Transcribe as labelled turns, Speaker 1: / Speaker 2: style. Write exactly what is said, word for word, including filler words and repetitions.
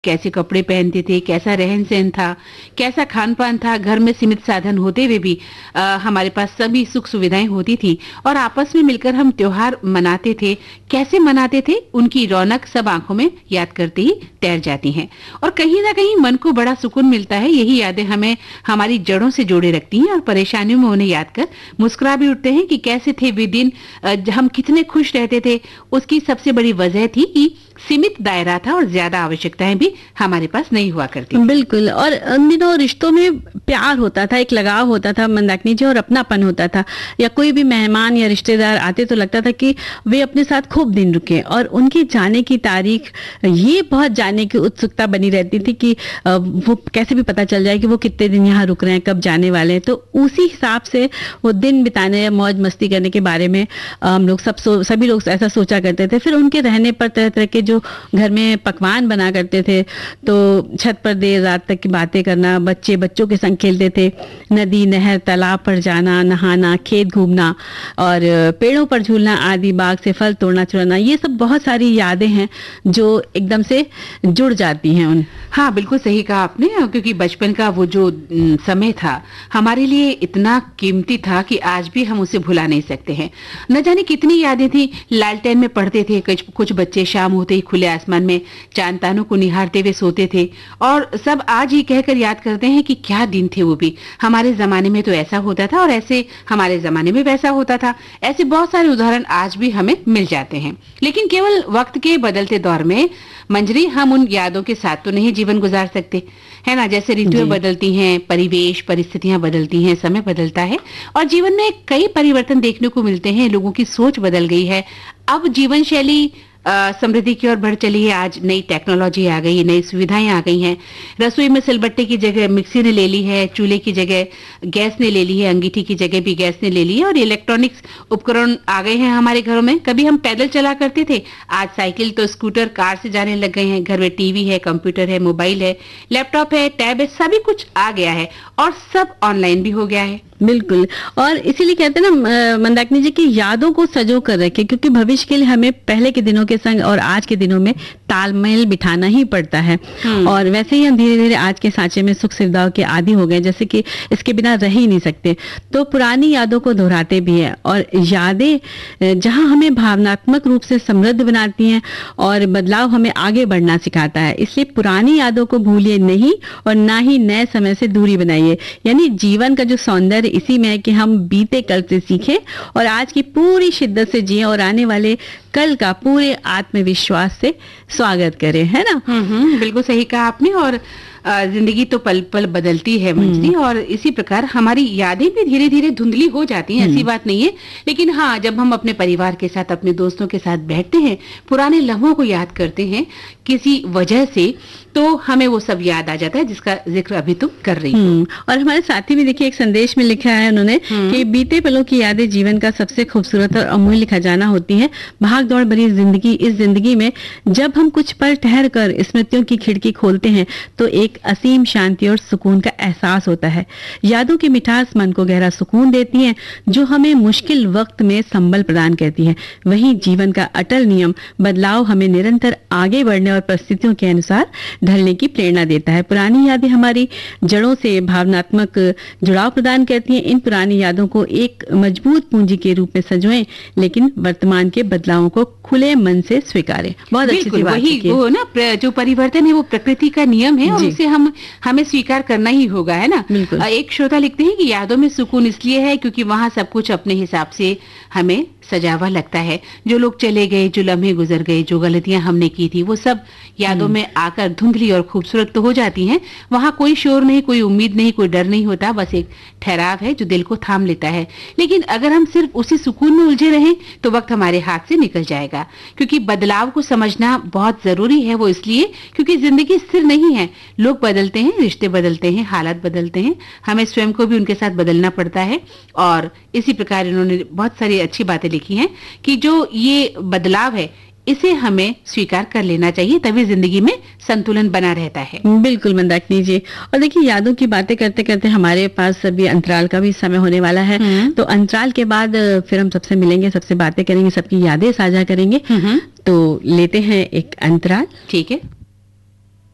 Speaker 1: कैसे कपड़े पहनते थे, कैसा रहन सहन था, कैसा खान पान था। घर में सीमित साधन होते हुए भी आ, हमारे पास सभी सुख सुविधाएं होती थी और आपस में मिलकर हम त्योहार मनाते थे। कैसे मनाते थे, उनकी रौनक सब आंखों में याद करते ही तैर जाती हैं और कहीं ना कहीं मन को बड़ा सुकून मिलता है। यही यादें हमें हमारी जड़ों से जोड़े रखती हैं और परेशानियों में उन्हें याद कर मुस्कुरा भी उठते हैं कि कैसे थे वे दिन, हम कितने खुश रहते थे। उसकी सबसे बड़ी वजह थी कि सीमित दायरा था और ज्यादा आवश्यकताएं भी हमारे पास नहीं हुआ करती।
Speaker 2: बिल्कुल, और उन दिनों रिश्तों में प्यार होता था, एक लगाव होता था मंदाकिनी जी, और अपनापन होता था। या कोई भी मेहमान या रिश्तेदार आते तो लगता था कि वे अपने साथ खूब दिन रुके, और उनके जाने की तारीख ये बहुत जानने की उत्सुकता बनी रहती थी कि वो कैसे भी पता चल जाए कि वो कितने दिन यहाँ रुक रहे हैं, कब जाने वाले हैं। तो उसी हिसाब से वो दिन बिताने या मौज मस्ती करने के बारे में हम लोग सब सभी लोग ऐसा सोचा करते थे। फिर उनके रहने पर तरह तरह के जो घर में पकवान बना करते थे, तो छत पर देर रात तक की बातें करना, बच्चे बच्चों के संग खेलते थे, नदी नहर तालाब पर जाना, नहाना, खेत घूमना और पेड़ों पर झूलना आदि, बाग से फल तोड़ना चुराना, ये सब बहुत सारी यादें हैं जो एकदम से जुड़ जाती हैं उन।
Speaker 1: हाँ, बिल्कुल सही कहा आपने, क्योंकि बचपन का वो जो समय था हमारे लिए इतना कीमती था कि आज भी हम उसे भुला नहीं सकते हैं। न जाने कितनी यादें थी। लालटेन में पढ़ते थे, कुछ कुछ बच्चे शाम होते ही खुले आसमान में चांद तारों को निहारते हुए सोते थे और सब आज ही कहकर याद करते हैं कि क्या दिन थे वो भी। हमारे जमाने में तो ऐसा होता था और ऐसे हमारे जमाने में वैसा होता था। ऐसे बहुत सारे उदाहरण आज भी हमें मिल जाते हैं। लेकिन केवल वक्त के बदलते दौर में मंजरी हम उन यादों के साथ तो नहीं जीवन गुजार सकते, है ना। जैसे ऋतुएं बदलती हैं, परिवेश परिस्थितियां बदलती हैं, समय बदलता है और जीवन में कई परिवर्तन देखने को मिलते हैं। लोगों की सोच बदल गई है। अब जीवन शैली समृद्धि की ओर बढ़ चली है। आज नई टेक्नोलॉजी आ गई है, नई सुविधाएं आ गई हैं। रसोई में सिलबट्टे की जगह मिक्सी ने ले ली है, चूल्हे की जगह गैस ने ले ली है, अंगीठी की जगह भी गैस ने ले ली है और इलेक्ट्रॉनिक्स उपकरण आ गए हैं हमारे घरों में। कभी हम पैदल चला करते थे, आज साइकिल तो स्कूटर कार से जाने लग गए हैं। घर में टीवी है, कंप्यूटर है, मोबाइल है, लैपटॉप है, टैब है, सभी कुछ आ गया है और सब ऑनलाइन भी हो गया है।
Speaker 2: बिल्कुल, और इसीलिए कहते हैं ना मंदाकिनी जी की यादों को सजो कर रखें, क्योंकि भविष्य के लिए हमें पहले के दिनों के संग और आज के दिनों में तालमेल बिठाना ही पड़ता है। और वैसे ही हम धीरे धीरे आज के सांचे में सुख सुविधाओं के आदी हो गए, जैसे कि इसके बिना रह ही नहीं सकते। तो पुरानी यादों को दोहराते भी है और यादें जहां हमें भावनात्मक रूप से समृद्ध बनाती हैं और बदलाव हमें आगे बढ़ना सिखाता है। इसलिए पुरानी यादों को भूलिए नहीं और ना ही नए समय से दूरी बनाइए। यानी जीवन का जो सौंदर्य इसी में है कि हम बीते कल से सीखें और आज की पूरी शिद्दत से जिएं और आने वाले कल का पूरे आत्मविश्वास से स्वागत करें, है ना।
Speaker 1: हम्म बिल्कुल सही कहा आपने। और जिंदगी तो पल पल बदलती है मंजरी, और इसी प्रकार हमारी यादें भी धीरे धीरे धुंधली हो जाती हैं, ऐसी बात नहीं है। लेकिन हाँ, जब हम अपने परिवार के साथ, अपने दोस्तों के साथ बैठते हैं, पुराने लम्हों को याद करते हैं किसी वजह से, तो हमें वो सब याद आ जाता है जिसका जिक्र अभी तुम कर रही हो।
Speaker 2: और हमारे साथी भी देखिए एक संदेश में लिखा है उन्होंने कि बीते पलों की यादें जीवन का सबसे खूबसूरत और अमूल्य खजाना होती हैं। भाग दौड़ भरी जिंदगी इस जिंदगी में जब हम कुछ पल ठहर कर स्मृतियों की खिड़की खोलते हैं तो एक असीम शांति और सुकून का एहसास होता है। यादों की मिठास मन को गहरा सुकून देती है जो हमें मुश्किल वक्त में संबल प्रदान करती है। वहीं जीवन का अटल नियम बदलाव हमें निरंतर आगे बढ़ने और परिस्थितियों के अनुसार ढलने की प्रेरणा देता है। पुरानी यादें हमारी जड़ों से भावनात्मक जुड़ाव प्रदान करती हैं। इन पुरानी यादों को एक मजबूत पूंजी के रूप में सजोएं, लेकिन वर्तमान के बदलावों को खुले मन से स्वीकारें। बहुत अच्छी सी बात
Speaker 1: वही वो ना, जो परिवर्तन है वो प्रकृति का नियम है और उसे हम हमें स्वीकार करना ही होगा, है ना। एक श्रोता लिखते हैं कि यादों में सुकून इसलिए है क्योंकि वहाँ सब कुछ अपने हिसाब से हमें सजा हुआ लगता है। जो लोग चले गए, जो लम्हे गुजर गए, जो गलतियां हमने की थी, वो सब यादों में आकर धुंधली और खूबसूरत तो हो जाती हैं। वहां कोई शोर नहीं, कोई उम्मीद नहीं, कोई डर नहीं होता, बस एक ठहराव है जो दिल को थाम लेता है। लेकिन अगर हम सिर्फ उसी सुकून में उलझे रहें तो वक्त हमारे हाथ से निकल जाएगा। क्योंकि बदलाव को समझना बहुत जरूरी है। वो इसलिए क्योंकि जिंदगी स्थिर नहीं है। लोग बदलते हैं, रिश्ते बदलते हैं, हालात बदलते हैं, हमें स्वयं को भी उनके साथ बदलना पड़ता है। और इसी प्रकार इन्होंने बहुत सारी अच्छी बातें लिखी हैं कि जो ये बदलाव है इसे हमें स्वीकार कर लेना चाहिए, तभी जिंदगी में संतुलन बना रहता है।
Speaker 2: बिल्कुल मंदाकिनी जी। और देखिए यादों की बातें करते करते हमारे पास अभी अंतराल का भी समय होने वाला है। तो अंतराल के बाद फिर हम सबसे मिलेंगे, सबसे बातें करेंगे, सबकी यादें साझा करेंगे। तो लेते हैं एक अंतराल।
Speaker 1: ठीक है।